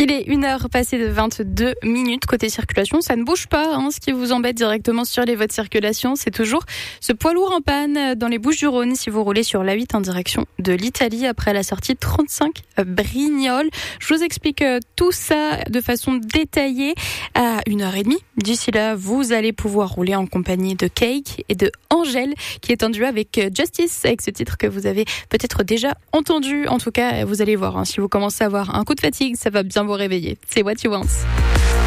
Il est 1h passée de 22 minutes. Côté circulation, ça ne bouge pas. Ce qui vous embête directement sur les voies de circulation, c'est toujours ce poids lourd en panne dans les Bouches-du-Rhône si vous roulez sur l'A8 en direction de l'Italie après la sortie 35 Brignoles. Je vous explique tout ça de façon détaillée à 1h30. D'ici là, vous allez pouvoir rouler en compagnie de Cake et de Angèle qui est en duo avec Justice, avec ce titre que vous avez peut-être déjà entendu. En tout cas, vous allez voir, si vous commencez à avoir un coup de fatigue, ça va bien vous réveiller. C'est What You Want.